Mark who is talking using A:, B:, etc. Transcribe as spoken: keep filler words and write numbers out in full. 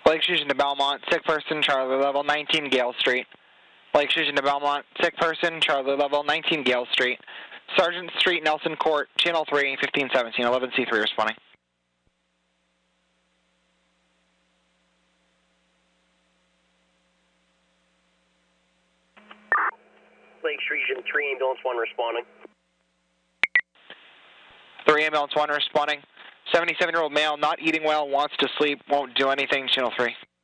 A: Lakes Region to Belmont, sick person, Charlie level nineteen Gale Street. Lakes Region to Belmont, sick person, Charlie level nineteen Gale Street. Sergeant Street, Nelson Court, Channel three, fifteen seventeen, eleven C three responding.
B: Lakes Region three, Ambulance one responding.
A: three, Ambulance one responding. seventy-seven-year-old male, not eating well, wants to sleep, won't do anything, Channel three.